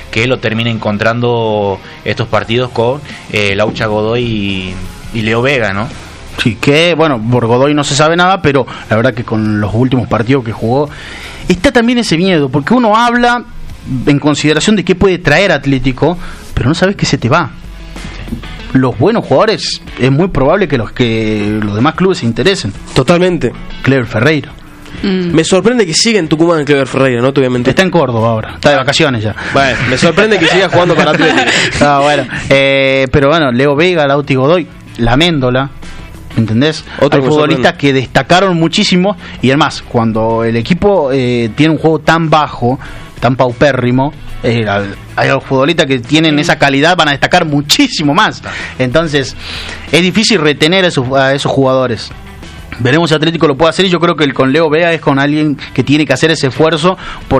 que lo termine encontrando estos partidos con Laucha Godoy y Leo Vega, ¿no? Sí, que bueno, por Godoy no se sabe nada, pero la verdad que con los últimos partidos que jugó está también ese miedo, porque uno habla en consideración de qué puede traer Atlético, pero no sabes que se te va. Los buenos jugadores es muy probable que los demás clubes se interesen. Totalmente. Clever Ferreira. Me sorprende que siga en Tucumán Clever Ferreira, ¿no? Obviamente. Está en Córdoba ahora, está de vacaciones ya. Bueno, me sorprende que siga jugando para Atlético. Bueno, pero bueno, Leo Vega, Lauti Godoy, la Méndola, ¿entendés? Hay futbolistas que destacaron muchísimo, y además, cuando el equipo tiene un juego tan bajo, tan paupérrimo, hay los futbolistas que tienen esa calidad, van a destacar muchísimo más. Entonces es difícil retener a esos jugadores. Veremos si Atlético lo puede hacer, y yo creo que con Leo Vega es con alguien que tiene que hacer ese esfuerzo,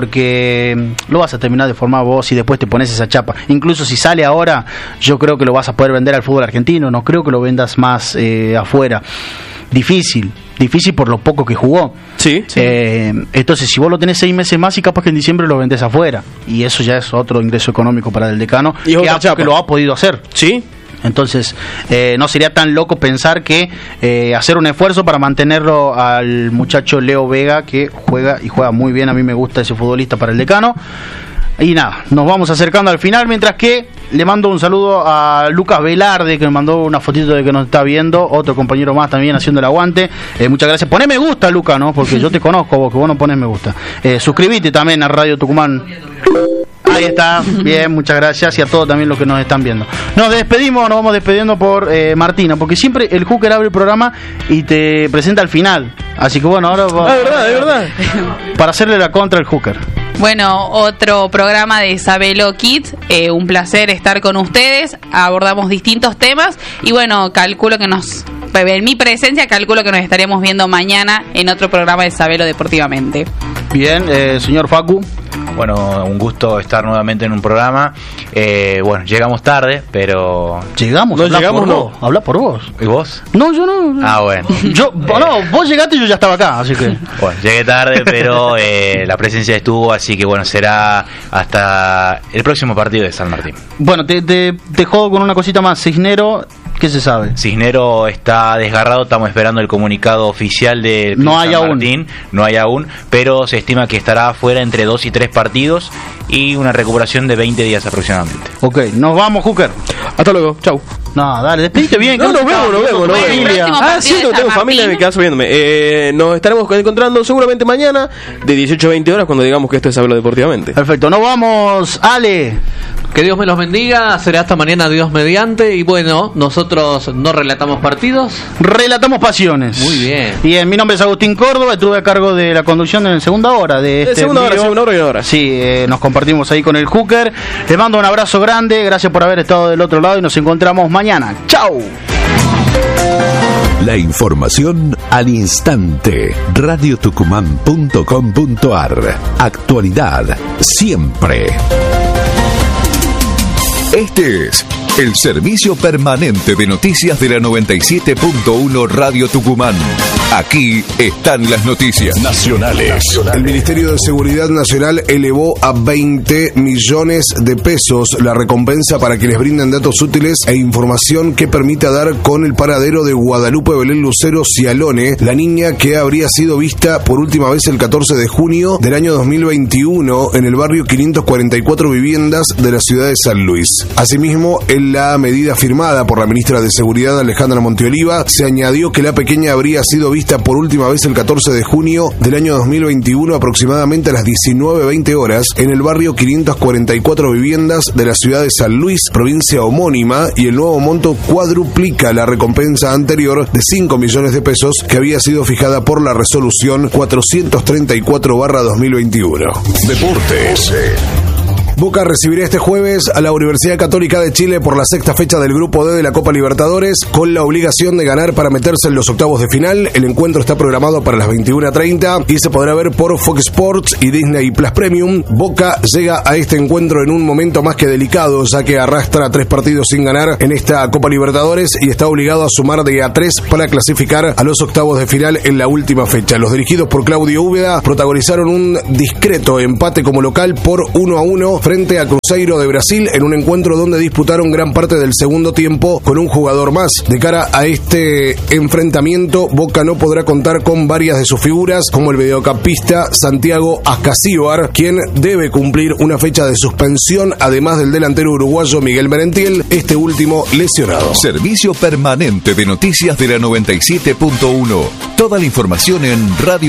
porque lo vas a terminar de formar vos y después te pones esa chapa. Incluso si sale ahora, yo creo que lo vas a poder vender al fútbol argentino, no creo que lo vendas más afuera. Difícil por lo poco que jugó. Sí. Entonces, si vos lo tenés 6 meses más, y capaz que en diciembre lo vendés afuera, y eso ya es otro ingreso económico para el decano, y que lo ha podido hacer. Sí. Entonces, no sería tan loco pensar que hacer un esfuerzo para mantenerlo al muchacho Leo Vega, que juega muy bien. A mí me gusta ese futbolista para el decano. Y nada, nos vamos acercando al final, mientras que le mando un saludo a Lucas Velarde, que me mandó una fotito de que nos está viendo, otro compañero más también haciendo el aguante. Muchas gracias. Poné me gusta, Lucas, ¿no? Porque yo te conozco vos, que vos no ponés me gusta. Suscribite también a Radio Tucumán. Ahí está, bien, muchas gracias, y a todos también los que nos están viendo. Nos vamos despidiendo por Martina, porque siempre el Hooker abre el programa y te presenta al final. Así que bueno, ahora es verdad. Para hacerle la contra al Hooker. Bueno, otro programa de Sabelo Kids, un placer estar con ustedes, abordamos distintos temas, y bueno, calculo que en mi presencia, calculo que nos estaríamos viendo mañana en otro programa de Sabelo Deportivamente. Bien, señor Facu. Bueno, un gusto estar nuevamente en un programa. Bueno, llegamos tarde, pero... Habla por vos. ¿Y vos? No, yo no. Ah, bueno. Vos llegaste y yo ya estaba acá, así que... Bueno, llegué tarde, pero la presencia estuvo, así que bueno, será hasta el próximo partido de San Martín. Bueno, te jodo con una cosita más. Cisnero, ¿qué se sabe? Cisnero está desgarrado, estamos esperando el comunicado oficial de San Martín. No hay aún, pero se estima que estará fuera entre 2 y 3 partidos y una recuperación de 20 días aproximadamente. Ok, nos vamos, Hooker. Hasta luego, chau. No, dale, despedite bien. No, nos vemos. Sí, tengo familia en mi casa viéndome. Nos estaremos encontrando seguramente mañana de 18 a 20 horas, cuando digamos que esto es Hablo Deportivamente. Perfecto, nos vamos, Ale. Que Dios me los bendiga, será hasta mañana, Dios mediante. Y bueno, nosotros no relatamos partidos, relatamos pasiones. Muy bien. Bien, mi nombre es Agustín Córdoba, estuve a cargo de la conducción en segunda hora de este segunda hora y una hora. Sí, nos compartimos ahí con el Hooker. Les mando un abrazo grande, gracias por haber estado del otro lado, y nos encontramos mañana. ¡Chau! La información al instante. radiotucumán.com.ar. Actualidad siempre. Este es el servicio permanente de noticias de la 97.1 Radio Tucumán. Aquí están las noticias nacionales. El Ministerio de Seguridad Nacional elevó a 20 millones de pesos la recompensa para quienes brinden datos útiles e información que permita dar con el paradero de Guadalupe Belén Lucero Cialone, la niña que habría sido vista por última vez el 14 de junio del año 2021 en el barrio 544 Viviendas de la ciudad de San Luis. Asimismo, en la medida firmada por la ministra de Seguridad Alejandra Monteoliva, se añadió que la pequeña habría sido vista por última vez el 14 de junio del año 2021 aproximadamente a las 19:20 horas en el barrio 544 Viviendas de la ciudad de San Luis, provincia homónima, y el nuevo monto cuadruplica la recompensa anterior de 5 millones de pesos que había sido fijada por la resolución 434/2021. Deportes. Boca recibirá este jueves a la Universidad Católica de Chile por la sexta fecha del Grupo D de la Copa Libertadores, con la obligación de ganar para meterse en los octavos de final. El encuentro está programado para las 21:30 y se podrá ver por Fox Sports y Disney Plus Premium. Boca llega a este encuentro en un momento más que delicado, ya que arrastra 3 partidos sin ganar en esta Copa Libertadores y está obligado a sumar de a 3 para clasificar a los octavos de final en la última fecha. Los dirigidos por Claudio Úbeda protagonizaron un discreto empate como local por 1-1 frente a Cruzeiro de Brasil en un encuentro donde disputaron gran parte del segundo tiempo con un jugador más. De cara a este enfrentamiento, Boca no podrá contar con varias de sus figuras, como el mediocampista Santiago Ascasíbar, quien debe cumplir una fecha de suspensión, además del delantero uruguayo Miguel Merentiel, este último lesionado. Servicio permanente de noticias de la 97.1. Toda la información en Radio